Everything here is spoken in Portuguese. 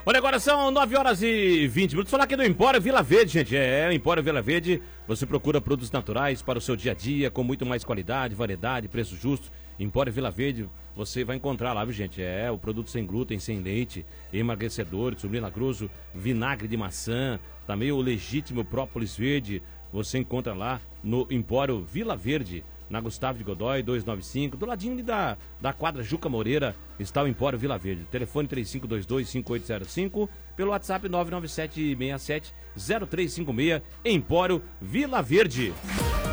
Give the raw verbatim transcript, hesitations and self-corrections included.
Olha, agora são nove horas e vinte minutos. Falar aqui do Empório Vila Verde, gente. É, Empório Vila Verde, você procura produtos naturais para o seu dia a dia, com muito mais qualidade, variedade, preço justo. Empório Vila Verde, você vai encontrar lá, viu, gente? É, o produto sem glúten, sem leite, emagrecedor, sublina grosso, vinagre de maçã, também o legítimo própolis verde. Você encontra lá no Empório Vila Verde, na Gustavo de Godoy, duzentos e noventa e cinco, do ladinho da, da quadra Juca Moreira, está o Empório Vila Verde. Telefone três cinco dois dois, cinco oito zero cinco, pelo WhatsApp nove nove sete seis sete zero três cinco seis, Empório Vila Verde.